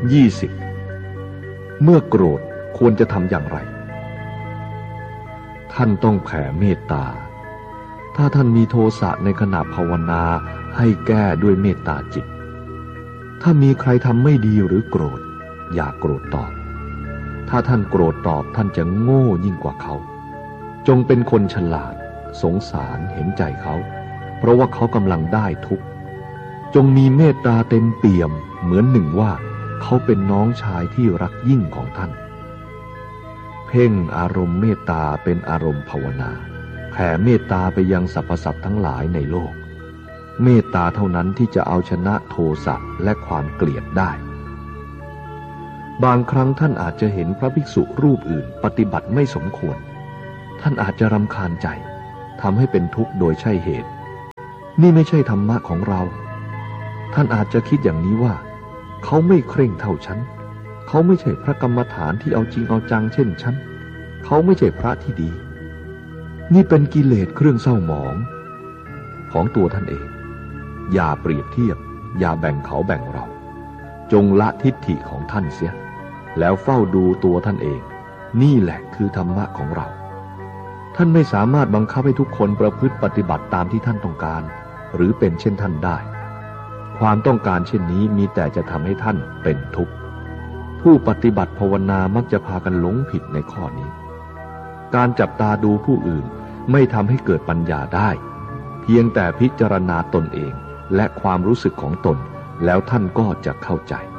20. เมื่อโกรธควรจะทำอย่างไรท่านต้องแผ่เมตตาถ้าท่านมีโทสะในขณะภาวนาให้แก้ด้วยเมตตาจิตถ้ามีใครทำไม่ดีหรือโกรธอย่าโกรธตอบถ้าท่านโกรธตอบท่านจะโง่ยิ่งกว่าเขาจงเป็นคนฉลาดสงสารเห็นใจเขาเพราะว่าเขากำลังได้ทุกข์จงมีเมตตาเต็มเปี่ยมเหมือนหนึ่งว่าเขาเป็นน้องชายที่รักยิ่งของท่านเพ่งอารมณ์เมตตาเป็นอารมณ์ภาวนาแผ่เมตตาไปยังสรรพสัตว์ทั้งหลายในโลกเมตตาเท่านั้นที่จะเอาชนะโทสะและความเกลียดได้บางครั้งท่านอาจจะเห็นพระภิกษุรูปอื่นปฏิบัติไม่สมควรท่านอาจจะรำคาญใจทำให้เป็นทุกข์โดยใช่เหตุนี่ไม่ใช่ธรรมะของเราท่านอาจจะคิดอย่างนี้ว่าเขาไม่เคร่งเท่าฉันเขาไม่ใช่พระกรรมฐานที่เอาจริงเอาจังเช่นฉันเขาไม่ใช่พระที่ดีนี่เป็นกิเลสเครื่องเศร้าหมองของตัวท่านเองอย่าเปรียบเทียบอย่าแบ่งเขาแบ่งเราจงละทิฏฐิของท่านเสียแล้วเฝ้าดูตัวท่านเองนี่แหละคือธรรมะของเราท่านไม่สามารถบังคับให้ทุกคนประพฤติปฏิบัติตามที่ท่านต้องการหรือเป็นเช่นท่านได้ความต้องการเช่นนี้มีแต่จะทำให้ท่านเป็นทุกข์ผู้ปฏิบัติภาวนามักจะพากันหลงผิดในข้อนี้การจับตาดูผู้อื่นไม่ทำให้เกิดปัญญาได้เพียงแต่พิจารณาตนเองและความรู้สึกของตนแล้วท่านก็จะเข้าใจ